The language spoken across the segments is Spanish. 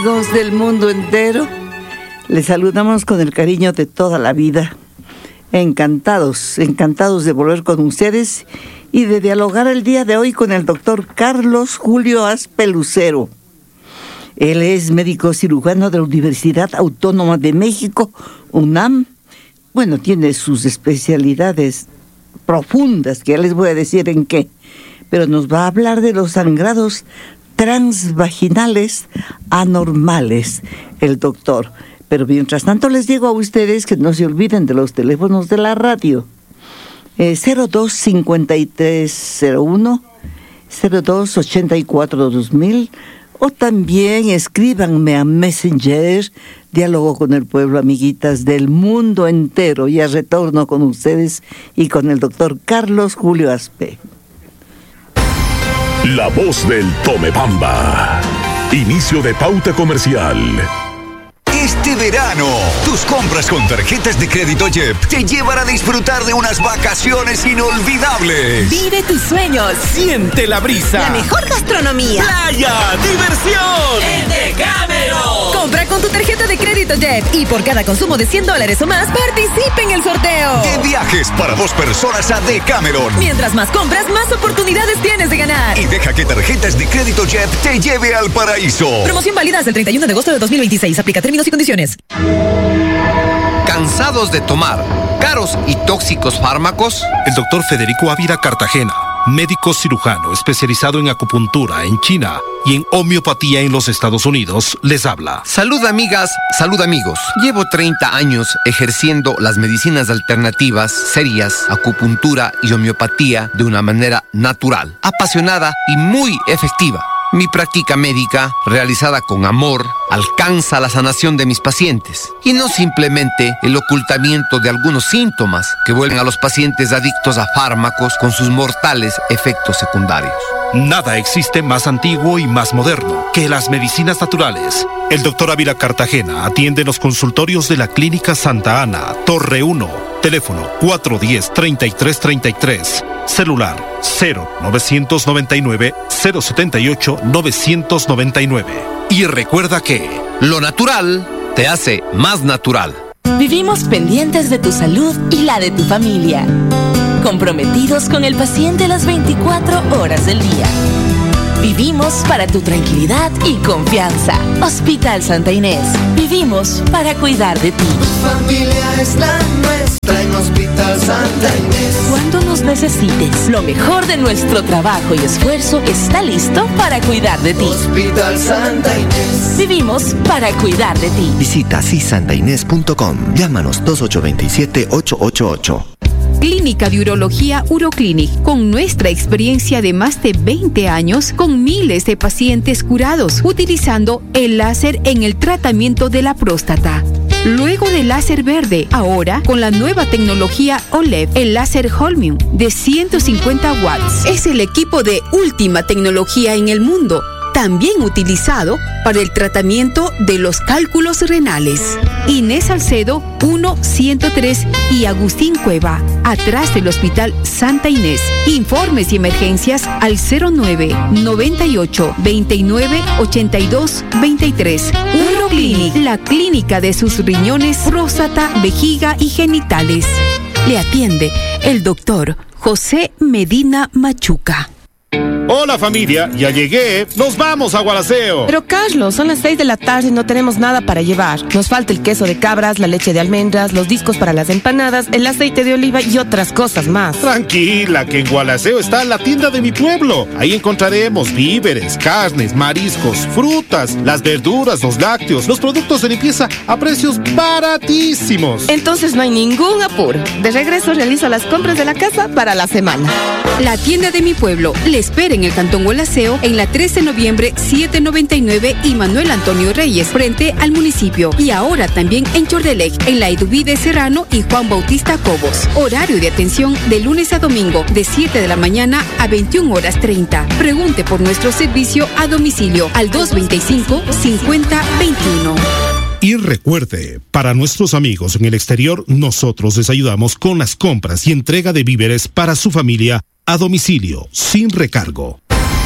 amigos del mundo entero? Les saludamos con el cariño de toda la vida. Encantados de volver con ustedes y de dialogar el día de hoy con el doctor Carlos Julio Aspe Lucero. Él es médico cirujano de la Universidad Autónoma de México, UNAM. Bueno, tiene sus especialidades profundas, que ya les voy a decir en qué, pero nos va a hablar de los sangrados transvaginales anormales, el doctor. Pero mientras tanto les digo a ustedes que no se olviden de los teléfonos de la radio. 02-5301, 02-84-2000, o también escríbanme a Messenger, Diálogo con el Pueblo, amiguitas del mundo entero. Ya retorno con ustedes y con el doctor Carlos Julio Aspe. La voz del Tomebamba. Inicio de pauta comercial. Este verano, tus compras con tarjetas de crédito JEP te llevan a disfrutar de unas vacaciones inolvidables. Vive tus sueños. Siente la brisa. La mejor gastronomía. Playa, diversión. ¡En Decameron! Compra con tu tarjeta de crédito JEP y por cada consumo de $100 o más, participa en el sorteo. De viajes para 2 personas a Decameron. Mientras más compras, más oportunidades tienes de ganar. Y deja que tarjetas de crédito JEP te lleve al paraíso. Promoción válida hasta el 31 de agosto de 2026. Aplica términos y condiciones. ¿Cansados de tomar caros y tóxicos fármacos? El doctor Federico Ávila Cartagena, médico cirujano especializado en acupuntura en China y en homeopatía en los Estados Unidos, les habla. Salud amigas, salud amigos. Llevo 30 años ejerciendo las medicinas alternativas, serias, acupuntura y homeopatía de una manera natural, apasionada y muy efectiva. Mi práctica médica, realizada con amor, alcanza la sanación de mis pacientes y no simplemente el ocultamiento de algunos síntomas que vuelven a los pacientes adictos a fármacos con sus mortales efectos secundarios. Nada existe más antiguo y más moderno que las medicinas naturales. El doctor Ávila Cartagena atiende en los consultorios de la Clínica Santa Ana, Torre 1, teléfono 410-3333, celular 0999-078-999. Y recuerda que lo natural te hace más natural. Vivimos pendientes de tu salud y la de tu familia, comprometidos con el paciente las 24 horas del día. Vivimos para tu tranquilidad y confianza. Hospital Santa Inés. Vivimos para cuidar de ti. Tu familia es la nuestra en Hospital Santa Inés. Cuando nos necesites, lo mejor de nuestro trabajo y esfuerzo está listo para cuidar de ti. Hospital Santa Inés. Vivimos para cuidar de ti. Visita sisantainés.com. Llámanos 2827-888. Clínica de Urología Uroclinic, con nuestra experiencia de más de 20 años, con miles de pacientes curados, utilizando el láser en el tratamiento de la próstata. Luego del láser verde, ahora con la nueva tecnología OLED, el láser Holmium de 150 watts. Es el equipo de última tecnología en el mundo, también utilizado para el tratamiento de los cálculos renales. Inés Salcedo 1-103 y Agustín Cueva, atrás del Hospital Santa Inés. Informes y emergencias al 09-98-29-82-23. Uroclinic, la clínica de sus riñones, próstata, vejiga y genitales. Le atiende el doctor José Medina Machuca. Hola familia, ya llegué, nos vamos a Gualaceo. Pero Carlos, son las 6 de la tarde y no tenemos nada para llevar. Nos falta el queso de cabras, la leche de almendras, los discos para las empanadas, el aceite de oliva y otras cosas más. Tranquila, que en Gualaceo está la tienda de mi pueblo. Ahí encontraremos víveres, carnes, mariscos, frutas, las verduras, los lácteos, los productos de limpieza a precios baratísimos. Entonces no hay ningún apuro. De regreso realizo las compras de la casa para la semana. La tienda de mi pueblo le espera en el Cantón Gualaceo, en la 13 de noviembre 799 y Manuel Antonio Reyes, frente al municipio. Y ahora también en Chordelec, en la Eduvide Serrano y Juan Bautista Cobos. Horario de atención de lunes a domingo, de 7 de la mañana a 21:30. Pregunte por nuestro servicio a domicilio al 225-5021. Y recuerde, para nuestros amigos en el exterior, nosotros les ayudamos con las compras y entrega de víveres para su familia a domicilio, sin recargo.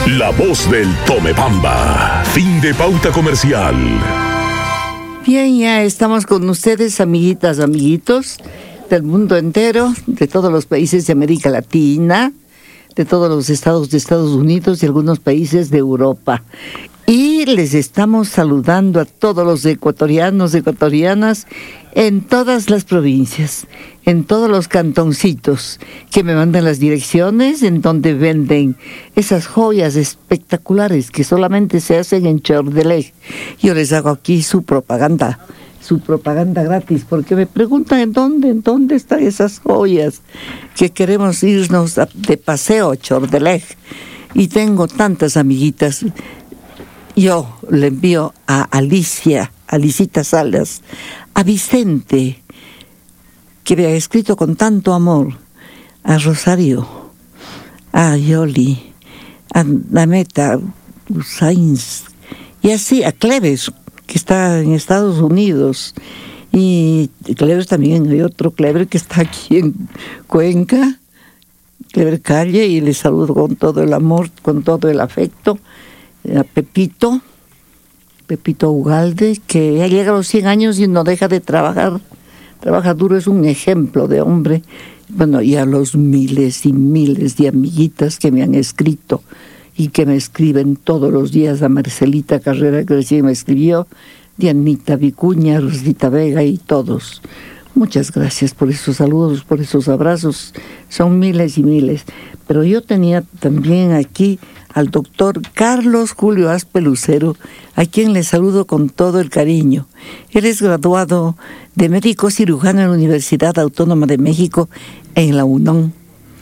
La voz del Tomepamba. Fin de pauta comercial. Bien, ya estamos con ustedes, amiguitas, amiguitos del mundo entero, de todos los países de América Latina, de todos los estados de Estados Unidos y algunos países de Europa. Y les estamos saludando a todos los ecuatorianos, ecuatorianas, en todas las provincias, en todos los cantoncitos, que me mandan las direcciones en donde venden esas joyas espectaculares que solamente se hacen en Chordelej. Yo les hago aquí su propaganda gratis, porque me preguntan en dónde están esas joyas, que queremos irnos de paseo a Chordelej. Y tengo tantas amiguitas. Yo le envío a Alicita Salas, a Vicente, que me ha escrito con tanto amor, a Rosario, a Yoli, a Nameta Sainz, y así a Cleves, que está en Estados Unidos, y Cleves también, hay otro Cleves que está aquí en Cuenca, Cleves Calle, y le saludo con todo el amor, con todo el afecto, a Pepito Ugalde, que ya llega a los 100 años y no deja de trabajar. Trabaja duro, es un ejemplo de hombre. Bueno, y a los miles y miles de amiguitas que me han escrito y que me escriben todos los días, a Marcelita Carrera, que recién me escribió, Dianita Vicuña, Rosita Vega y todos. Muchas gracias por esos saludos, por esos abrazos. Son miles y miles. Pero yo tenía también aquí al doctor Carlos Julio Aspe Lucero, a quien le saludo con todo el cariño. Él es graduado de médico cirujano en la Universidad Autónoma de México, en la UNAM,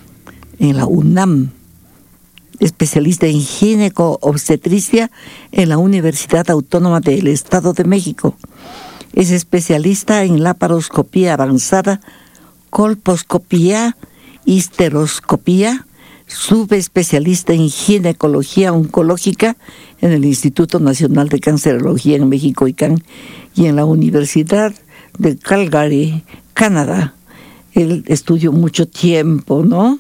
especialista en gineco-obstetricia en la Universidad Autónoma del Estado de México. Es especialista en laparoscopía avanzada, colposcopía, histeroscopía, subespecialista en ginecología oncológica en el Instituto Nacional de Cancerología en México, ICANN, y en la Universidad de Calgary, Canadá. Él estudió mucho tiempo, ¿no?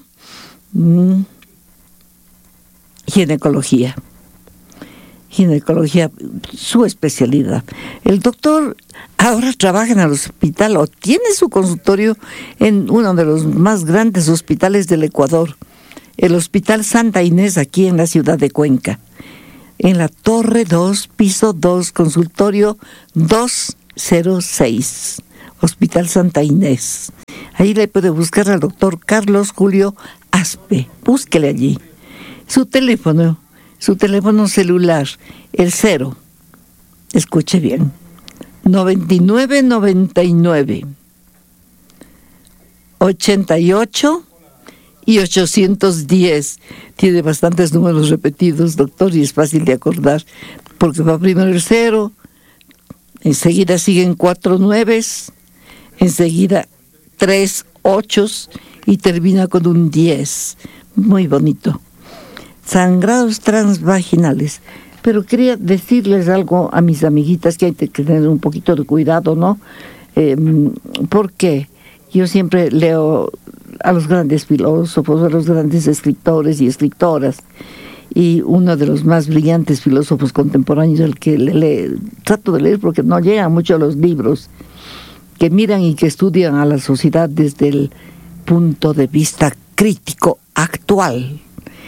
Ginecología, su especialidad. El doctor ahora trabaja en el hospital, o tiene su consultorio en uno de los más grandes hospitales del Ecuador, el Hospital Santa Inés, aquí en la ciudad de Cuenca, en la Torre 2, piso 2, consultorio 206, Hospital Santa Inés. Ahí le puede buscar al doctor Carlos Julio Aspe, búsquele allí. Su teléfono celular, el 0, escuche bien, 9999 88 y 810. Tiene bastantes números repetidos, doctor, y es fácil de acordar, porque va primero el 0, enseguida siguen 4 9s, enseguida 3 8s y termina con un 10. Muy bonito. Sangrados transvaginales. Pero quería decirles algo a mis amiguitas, que hay que tener un poquito de cuidado, ¿no? Porque yo siempre leo a los grandes filósofos, a los grandes escritores y escritoras, y uno de los más brillantes filósofos contemporáneos, el que trato de leer porque no llegan mucho a los libros, que miran y que estudian a la sociedad desde el punto de vista crítico actual.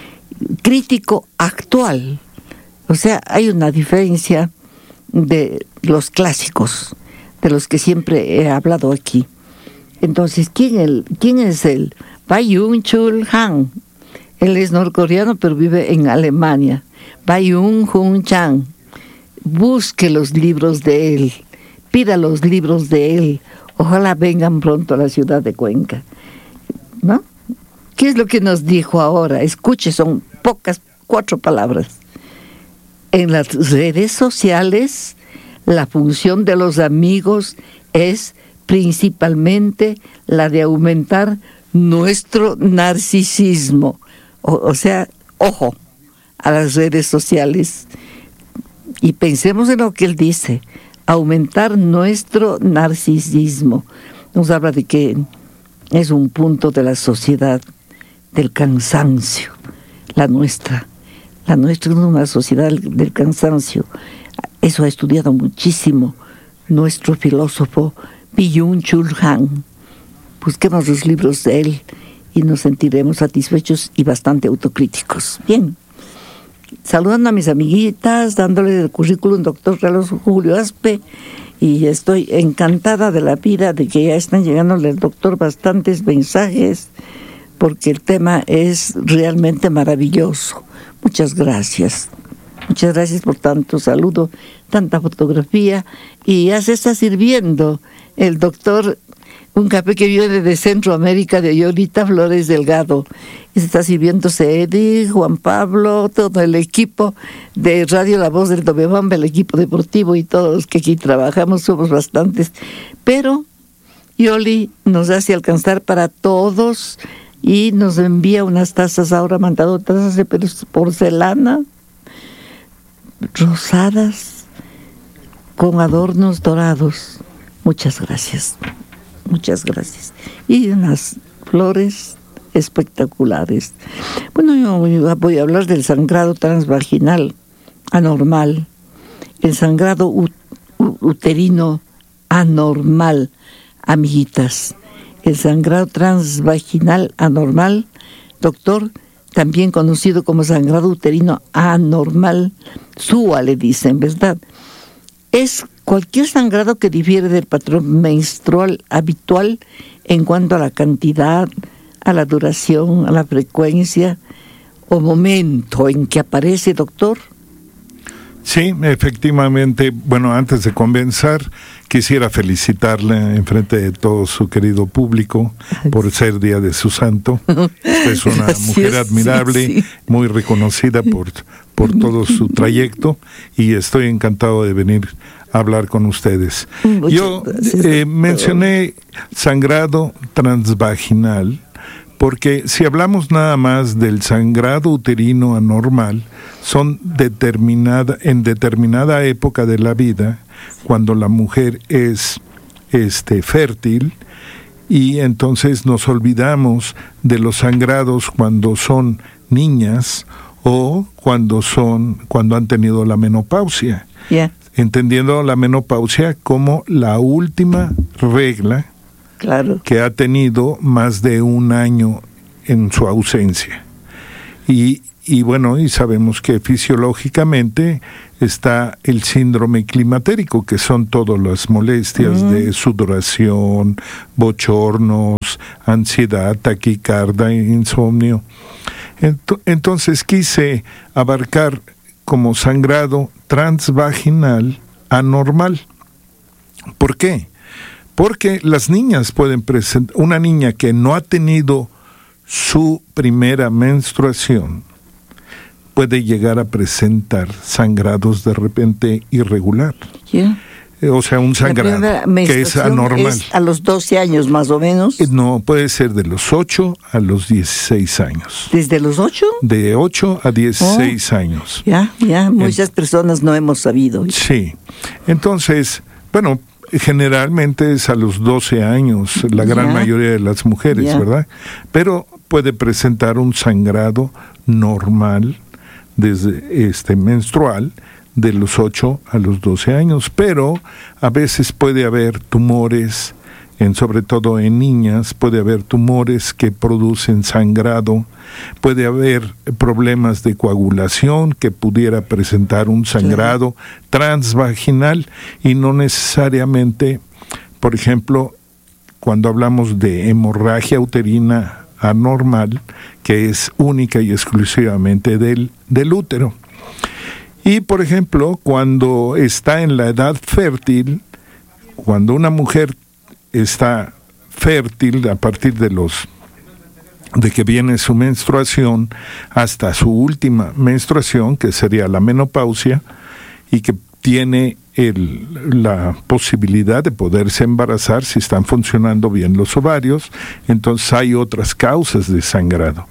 O sea, hay una diferencia de los clásicos, de los que siempre he hablado aquí. Entonces, ¿quién es él? Byung-Chul Han. Él es norcoreano, pero vive en Alemania. Byung-Hun Chan. Busque los libros de él. Pida los libros de él. Ojalá vengan pronto a la ciudad de Cuenca. ¿No? ¿Qué es lo que nos dijo ahora? Escuche, son pocas, 4 palabras. En las redes sociales, la función de los amigos es principalmente la de aumentar nuestro narcisismo. O sea, ojo a las redes sociales y pensemos en lo que él dice, aumentar nuestro narcisismo. Nos habla de que es un punto de la sociedad del cansancio, la nuestra, La nuestra es una sociedad del cansancio. Eso ha estudiado muchísimo nuestro filósofo Byung-Chul Han. Busquemos los libros de él y nos sentiremos satisfechos y bastante autocríticos. Bien. Saludando a mis amiguitas, dándole el currículum doctor Carlos Julio Aspe, y estoy encantada de la vida de que ya están llegándole al doctor bastantes mensajes, porque el tema es realmente maravilloso. Muchas gracias. Muchas gracias por tanto saludo, tanta fotografía, y ya se está sirviendo el doctor un café que viene de Centroamérica, de Yolita Flores Delgado. Y se está sirviéndose Eddie, Juan Pablo, todo el equipo de Radio La Voz del Tomebamba, el equipo deportivo y todos los que aquí trabajamos, somos bastantes. Pero Yoli nos hace alcanzar para todos y nos envía unas tazas, ahora ha mandado tazas de porcelana, rosadas, con adornos dorados. Muchas gracias. Muchas gracias. Y unas flores espectaculares. Bueno, yo voy a hablar del sangrado transvaginal anormal, el sangrado uterino anormal, amiguitas. El sangrado transvaginal anormal, doctor, también conocido como sangrado uterino anormal, SUA le dicen, ¿verdad? Es cualquier sangrado que difiere del patrón menstrual habitual en cuanto a la cantidad, a la duración, a la frecuencia o momento en que aparece, doctor. Sí, efectivamente. Bueno, antes de comenzar, quisiera felicitarle en frente de todo su querido público por ser Día de su Santo. Usted es una mujer admirable, sí. Muy reconocida por todo su trayecto, y estoy encantado de venir a hablar con ustedes. Yo mencioné sangrado transvaginal porque si hablamos nada más del sangrado uterino anormal, son en determinada época de la vida, cuando la mujer es fértil, y entonces nos olvidamos de los sangrados cuando son niñas o cuando han tenido la menopausia. Yeah. Entendiendo la menopausia como la última regla, claro, que ha tenido más de un año en su ausencia. Y bueno, y sabemos que fisiológicamente está el síndrome climatérico, que son todas las molestias de sudoración, bochornos, ansiedad, taquicardia, insomnio. Entonces quise abarcar como sangrado transvaginal anormal. ¿Por qué? Porque las niñas pueden presentar, una niña que no ha tenido su primera menstruación puede llegar a presentar sangrados de repente irregular. Yeah. O sea, un sangrado que es anormal. ¿Es a los 12 años más o menos? No, puede ser de los 8 a los 16 años. ¿Desde los 8? De 8 a 16 años. Ya, muchas personas no hemos sabido. Sí. Entonces, bueno, generalmente es a los 12 años, la gran mayoría de las mujeres, ¿verdad? Pero puede presentar un sangrado normal, desde menstrual, de los 8 a los 12 años, pero a veces puede haber tumores, sobre todo en niñas, puede haber tumores que producen sangrado, puede haber problemas de coagulación que pudiera presentar un sangrado transvaginal, y no necesariamente, por ejemplo, cuando hablamos de hemorragia uterina anormal, que es única y exclusivamente del útero. Y, por ejemplo, cuando está en la edad fértil, cuando una mujer está fértil a partir de que viene su menstruación hasta su última menstruación, que sería la menopausia, y que tiene la posibilidad de poderse embarazar si están funcionando bien los ovarios, entonces hay otras causas de sangrado.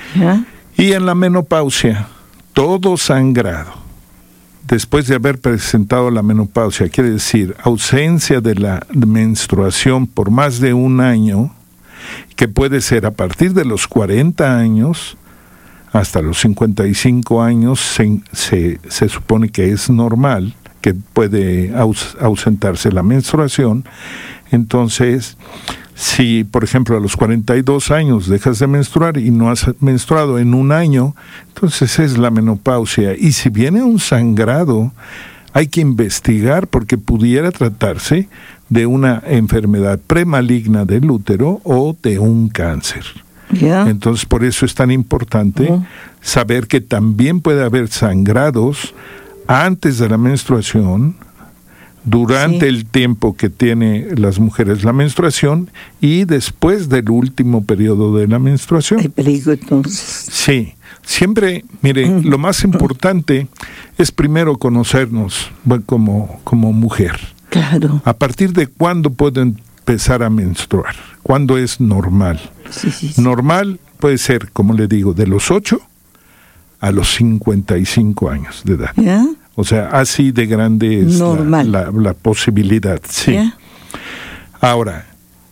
Y en la menopausia, todo sangrado, después de haber presentado la menopausia, quiere decir ausencia de la menstruación por más de un año, que puede ser a partir de los 40 años hasta los 55 años se supone que es normal, que puede ausentarse la menstruación. Entonces, si por ejemplo a los 42 años dejas de menstruar y no has menstruado en un año, entonces es la menopausia. Y si viene un sangrado, hay que investigar porque pudiera tratarse de una enfermedad premaligna del útero o de un cáncer. Entonces, por eso es tan importante saber que también puede haber sangrados antes de la menstruación, durante el tiempo que tiene las mujeres la menstruación y después del último periodo de la menstruación. ¿Hay peligro entonces? Sí. Siempre, mire, lo más importante es primero conocernos como mujer. Claro. ¿A partir de cuándo puedo empezar a menstruar? ¿Cuándo es normal? Sí. Normal puede ser, como le digo, de los 8 a los 55 años de edad. ¿Ya? O sea, así de grande es la posibilidad. Sí. ¿Ya? Ahora,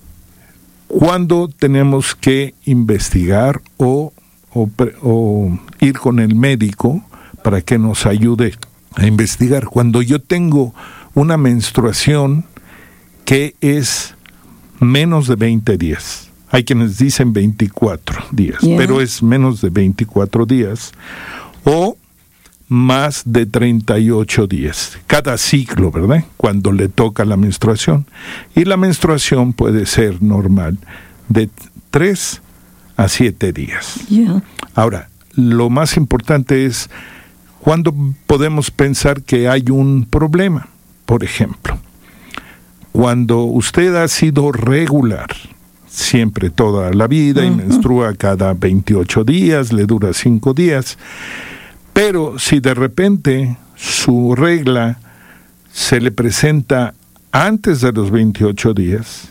¿cuándo tenemos que investigar o ir con el médico para que nos ayude a investigar? Cuando yo tengo una menstruación que es menos de 20 días. Hay quienes dicen 24 días, pero es menos de 24 días. O más de 38 días. Cada ciclo, ¿verdad? Cuando le toca la menstruación. Y la menstruación puede ser normal de 3 a 7 días. Ahora, lo más importante es cuándo podemos pensar que hay un problema. Por ejemplo, cuando usted ha sido regular siempre toda la vida y menstrua cada 28 días, le dura 5 días, pero si de repente su regla se le presenta antes de los 28 días,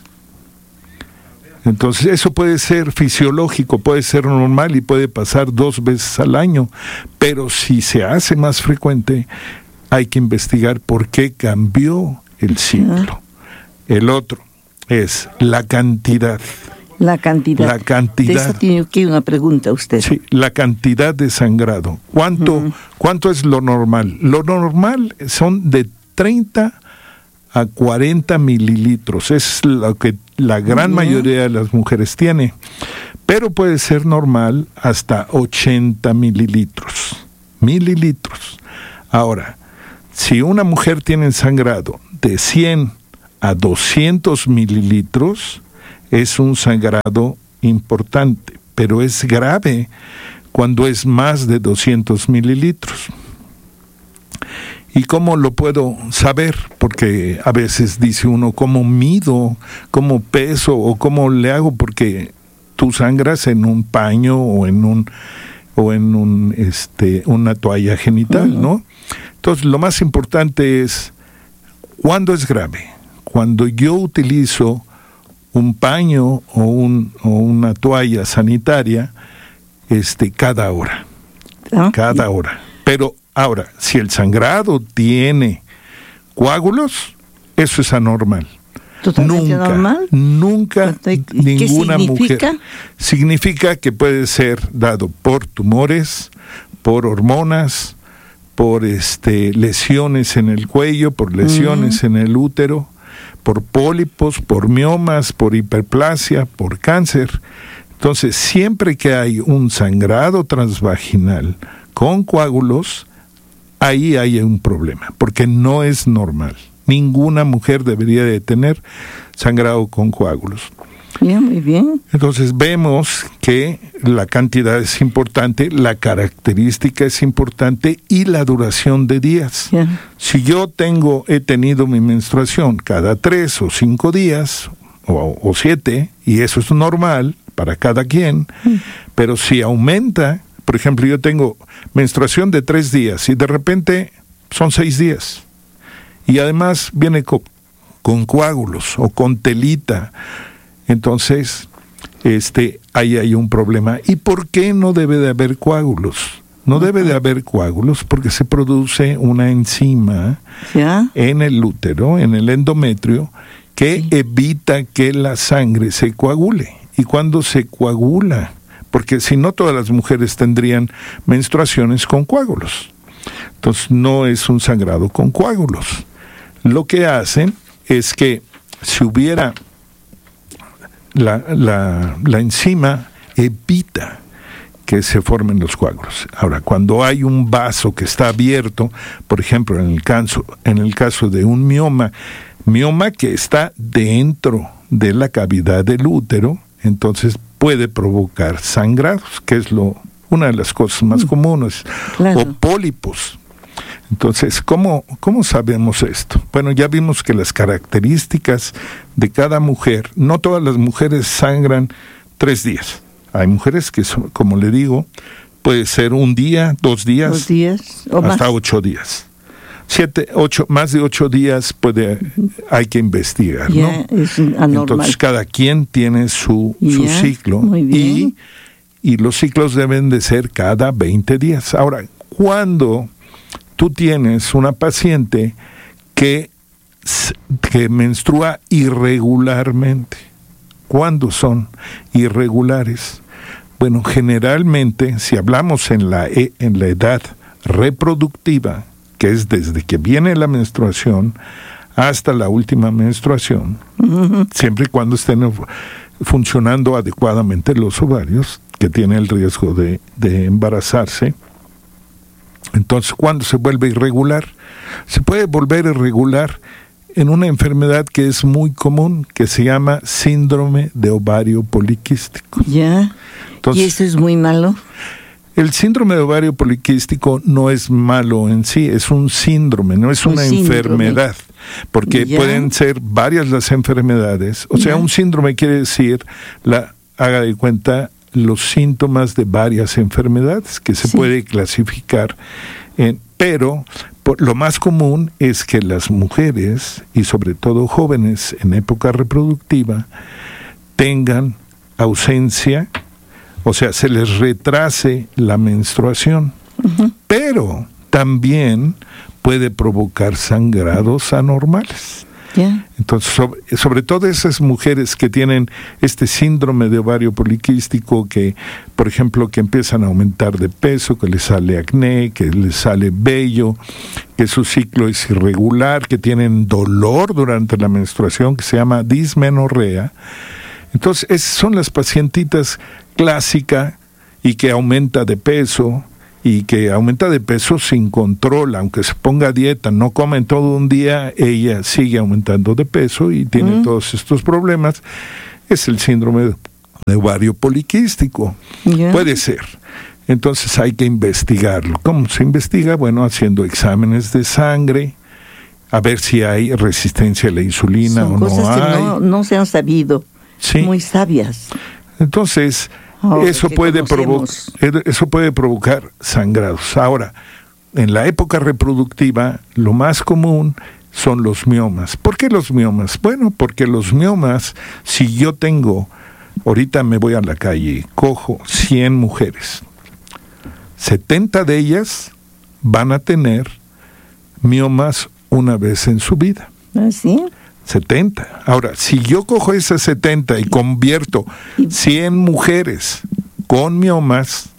entonces eso puede ser fisiológico, puede ser normal y puede pasar 2 veces al año, pero si se hace más frecuente, hay que investigar por qué cambió el ciclo. El otro es la cantidad. La cantidad. De eso tiene que una pregunta usted. Sí, la cantidad de sangrado. ¿Cuánto es lo normal? Lo normal son de 30 a 40 mililitros. Es lo que la gran mayoría de las mujeres tiene. Pero puede ser normal hasta 80 mililitros. Ahora, si una mujer tiene sangrado de 100 a 200 mililitros, es un sangrado importante, pero es grave cuando es más de 200 mililitros. ¿Y cómo lo puedo saber? Porque a veces dice uno, ¿cómo mido? ¿Cómo peso? ¿O cómo le hago? Porque tú sangras en un paño o en una toalla genital, ¿no? Entonces, lo más importante es, ¿cuándo es grave? Cuando yo utilizo un paño o una toalla sanitaria cada hora. Cada hora. Pero ahora, si el sangrado tiene coágulos, eso es anormal. ¿Totalmente normal? Nunca ninguna significa? Mujer. Significa que puede ser dado por tumores, por hormonas, por lesiones en el cuello, por lesiones en el útero, por pólipos, por miomas, por hiperplasia, por cáncer. Entonces, siempre que hay un sangrado transvaginal con coágulos, ahí hay un problema, porque no es normal. Ninguna mujer debería de tener sangrado con coágulos. Bien, muy bien. Entonces vemos que la cantidad es importante, la característica es importante y la duración de días. Si yo he tenido mi menstruación cada 3 o 5 días o 7, y eso es normal para cada quien, pero si aumenta, por ejemplo, yo tengo menstruación de 3 días y de repente son 6 días. Y además viene con coágulos o con telita. Entonces, ahí hay un problema. ¿Y por qué no debe de haber coágulos? No debe de haber coágulos porque se produce una enzima en el útero, en el endometrio, que evita que la sangre se coagule. Y cuando se coagula, porque si no todas las mujeres tendrían menstruaciones con coágulos. Entonces no es un sangrado con coágulos. Lo que hacen es que si hubiera la enzima evita que se formen los coágulos. Ahora, cuando hay un vaso que está abierto, por ejemplo, en el caso de un mioma que está dentro de la cavidad del útero, entonces puede provocar sangrados, que es una de las cosas más comunes, claro. O pólipos. Entonces, ¿cómo sabemos esto? Bueno, ya vimos que las características de cada mujer, no todas las mujeres sangran 3 días. Hay mujeres que, como le digo, puede ser 1 día, 2 días, 2 días o hasta más. 8 días. 7, 8, más de 8 días hay que investigar, ¿no? Es anormal. Entonces cada quien tiene su ciclo y los ciclos deben de ser cada 20 días. Ahora, cuando tú tienes una paciente que menstrua irregularmente, ¿cuándo son irregulares? Bueno, generalmente, si hablamos en la edad reproductiva, que es desde que viene la menstruación hasta la última menstruación, siempre y cuando estén funcionando adecuadamente los ovarios, que tiene el riesgo de embarazarse. Entonces, ¿cuándo se vuelve irregular? Se puede volver irregular en una enfermedad que es muy común, que se llama síndrome de ovario poliquístico. Ya. Entonces, ¿y eso es muy malo? El síndrome de ovario poliquístico no es malo en sí, es un síndrome, no es una enfermedad, porque pueden ser varias las enfermedades. O sea, un síndrome quiere decir, haga de cuenta, los síntomas de varias enfermedades que se puede clasificar, pero lo más común es que las mujeres, y sobre todo jóvenes en época reproductiva, tengan ausencia, o sea, se les retrase la menstruación, pero también puede provocar sangrados anormales. Entonces, sobre todo esas mujeres que tienen este síndrome de ovario poliquístico, que, por ejemplo, que empiezan a aumentar de peso, que les sale acné, que les sale vello, que su ciclo es irregular, que tienen dolor durante la menstruación, que se llama dismenorrea. Entonces, esas son las pacientitas clásicas y que aumenta de peso, y que aumenta de peso sin control, aunque se ponga a dieta, no come en todo un día, ella sigue aumentando de peso y tiene todos estos problemas. Es el síndrome de ovario poliquístico. Puede ser. Entonces hay que investigarlo. ¿Cómo se investiga? Bueno, haciendo exámenes de sangre, a ver si hay resistencia a la insulina o no hay. Son cosas que no se han sabido. Sí. Muy sabias. Entonces, eso puede provocar sangrados. Ahora, en la época reproductiva, lo más común son los miomas. ¿Por qué los miomas? Bueno, porque los miomas, si yo tengo, ahorita me voy a la calle, cojo 100 mujeres, 70 de ellas van a tener miomas una vez en su vida. ¿Ah, sí? 70. Ahora, si yo cojo esas 70 y convierto 100 mujeres con miomas,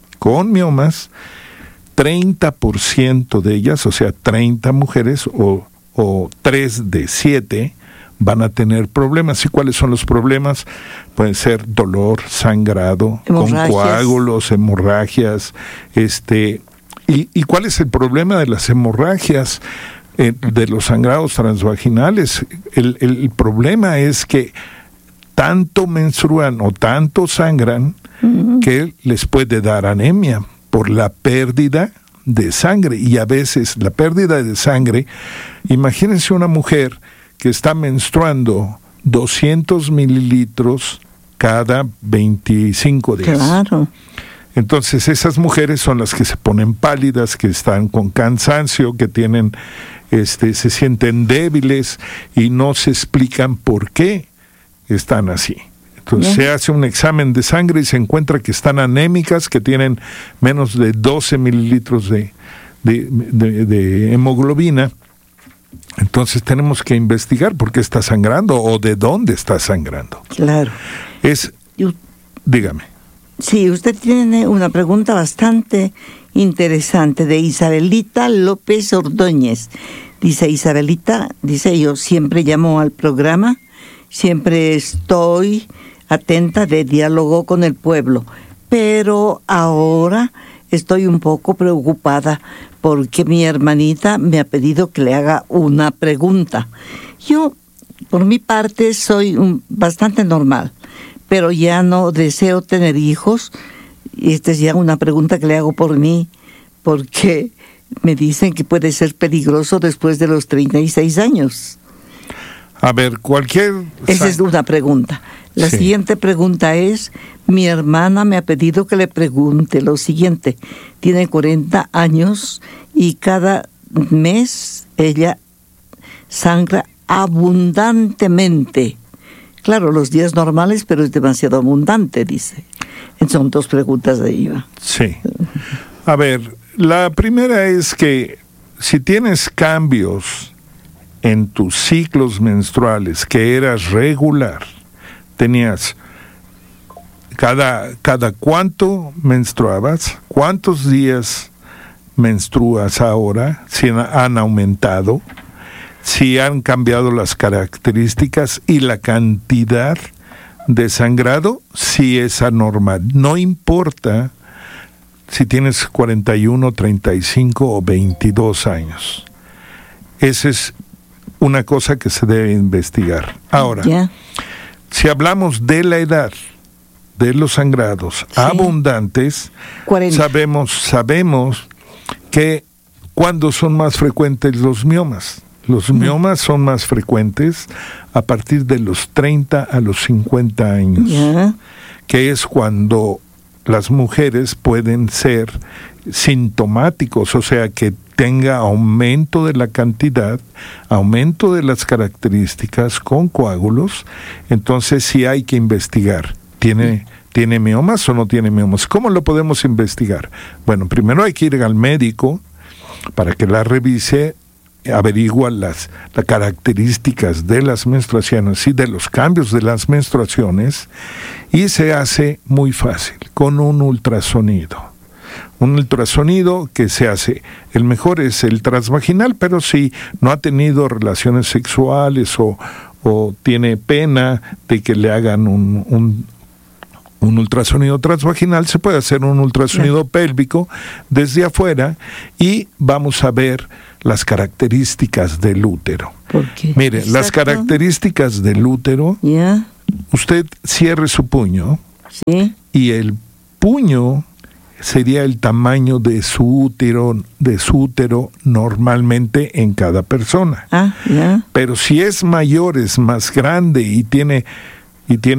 30% de ellas, o sea, 30 mujeres o 3 de 7 van a tener problemas. ¿Y cuáles son los problemas? Pueden ser dolor, sangrado, con coágulos, hemorragias. ¿Y cuál es el problema de las hemorragias? De los sangrados transvaginales, el problema es que tanto menstruan o tanto sangran que les puede dar anemia por la pérdida de sangre. Y a veces la pérdida de sangre, imagínense una mujer que está menstruando 200 mililitros cada 25 días. Claro. Entonces esas mujeres son las que se ponen pálidas, que están con cansancio, que tienen se sienten débiles y no se explican por qué están así. Entonces se hace un examen de sangre y se encuentra que están anémicas, que tienen menos de 12 mililitros de hemoglobina. Entonces tenemos que investigar por qué está sangrando o de dónde está sangrando. Claro. Dígame. Sí, usted tiene una pregunta bastante interesante de Isabelita López Ordóñez. Dice Isabelita, yo siempre llamo al programa, siempre estoy atenta de diálogo con el pueblo, pero ahora estoy un poco preocupada porque mi hermanita me ha pedido que le haga una pregunta. Yo, por mi parte, soy bastante normal, pero ya no deseo tener hijos. Y esta es ya una pregunta que le hago por mí, porque me dicen que puede ser peligroso después de los 36 años. A ver, Esa es una pregunta. La siguiente pregunta es, mi hermana me ha pedido que le pregunte lo siguiente. Tiene 40 años y cada mes ella sangra abundantemente. Claro, los días normales, pero es demasiado abundante, dice. Son 2 preguntas de ella. Sí. A ver, la primera es que si tienes cambios en tus ciclos menstruales, que eras regular, tenías cada cuánto menstruabas, cuántos días menstruas ahora, si han aumentado, si han cambiado las características y la cantidad de sangrado, si es anormal. No importa si tienes 41, 35 o 22 años. Esa es una cosa que se debe investigar. Ahora, si hablamos de la edad de los sangrados abundantes, 40. Sabemos que cuando son más frecuentes los miomas. Los miomas son más frecuentes a partir de los 30 a los 50 años, que es cuando las mujeres pueden ser sintomáticos, o sea, que tenga aumento de la cantidad, aumento de las características con coágulos. Entonces sí hay que investigar. ¿Tiene miomas o no tiene miomas? ¿Cómo lo podemos investigar? Bueno, primero hay que ir al médico para que la revise, averigua las características de las menstruaciones y de los cambios de las menstruaciones, y se hace muy fácil, con un ultrasonido. Un ultrasonido que se hace, el mejor es el transvaginal, pero si no ha tenido relaciones sexuales o tiene pena de que le hagan un ultrasonido transvaginal, se puede hacer un ultrasonido pélvico desde afuera y vamos a ver las características del útero. Mire, las características del útero, usted cierre su puño y el puño sería el tamaño de su útero normalmente en cada persona. Pero si es mayor, es más grande y tiene